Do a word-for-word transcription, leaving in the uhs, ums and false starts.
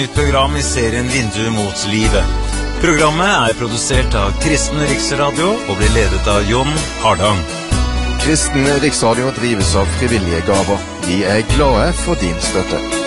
Nytt program i serien Vindu mot livet. Programmet er produsert av Kristen Riksradio og blir ledet av Jon Hardang. Kristen Riksradio drives av frivillige gaver. Vi er glade for din støtte.